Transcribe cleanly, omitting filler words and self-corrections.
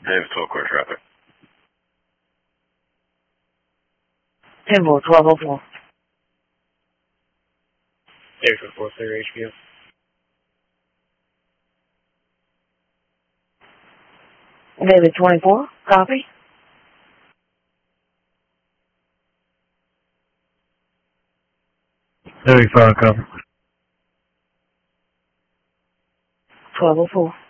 Davis 12 core traffic. Timber 1204. Davis 4 clear HPO. David 24, copy. David 5, copy. 1204.